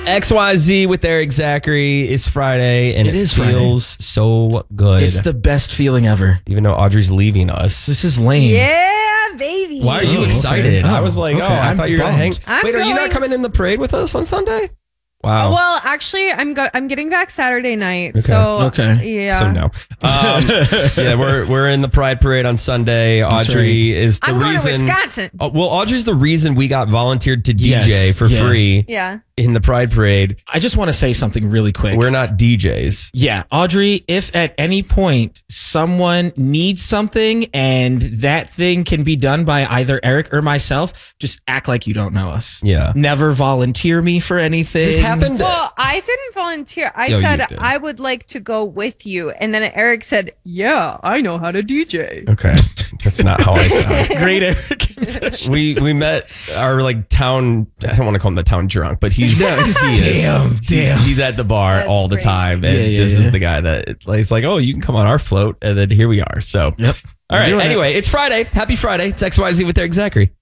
XYZ with Eric Zachary. It's Friday, and it feels so good. It's the best feeling ever. Even though Audrey's leaving us. This is lame. Yeah, baby. Why are you excited? Okay. I was like, I thought you were going to hang. Wait, are you not coming in the parade with us on Sunday? Wow. Well, actually, I'm getting back Saturday night. Okay. So yeah. So no. Yeah, we're in the Pride Parade on Sunday. Audrey is the reason. I'm going to Wisconsin. Well, Audrey's the reason we got volunteered to DJ for free. Yeah. In the Pride Parade. I just want to say something really quick. We're not DJs. Yeah. Audrey, if at any point someone needs something and that thing can be done by either Eric or myself, just act like you don't know us. Yeah. Never volunteer me for anything. This happened. Well, I didn't volunteer. I said I would like to go with you. And then Eric said, yeah, I know how to DJ. Okay. That's not how I sound. Great Eric. We met our town, I don't want to call him the town drunk, but he's damn. He's at the bar all the time. And this is the guy that he's like, oh, you can come on our float. And then here we are. So, all right. Anyway, it's Friday. Happy Friday. It's XYZ with Eric Zachary.